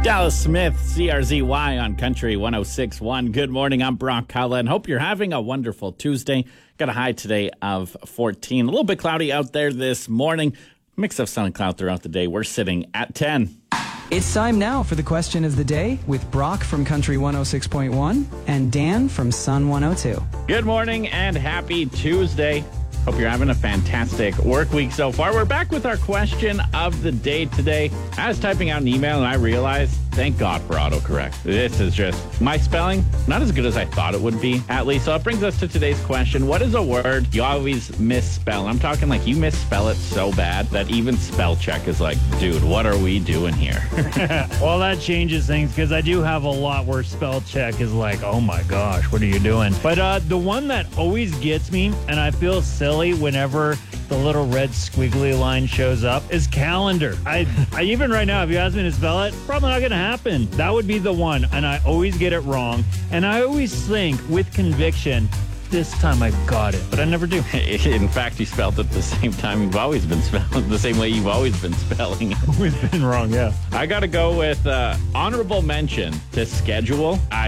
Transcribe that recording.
Dallas Smith, CRZY on Country 106.1. Good morning, I'm Brock Cullen. Hope you're having a wonderful Tuesday. Got a high today of 14. A little bit cloudy out there this morning. Mix of sun and cloud throughout the day. We're sitting at 10. It's time now for the question of the day with Brock from Country 106.1 and Dan from Sun 102. Good morning and happy Tuesday. Hope you're having a fantastic work week so far. We're back with our question of the day today. I was typing out an email and I realized, thank God for autocorrect. This is just, my spelling, not as good as I thought it would be, at least. So it brings us to today's question. What is a word you always misspell? I'm talking like you misspell it so bad that even spell check is like, dude, what are we doing here? Well, that changes things because I do have a lot where spell check is like, oh my gosh, what are you doing? But the one that always gets me, and I feel silly whenever the little red squiggly line shows up, is calendar. I even right now, if you ask me to spell it, probably not going to happen. That would be the one, and I always get it wrong. And I always think with conviction, this time I got it, but I never do. In fact, you spelled it the same time you've always been spelling, the same way you've always been spelling it. We've been wrong, yeah. I got to go with honorable mention to schedule.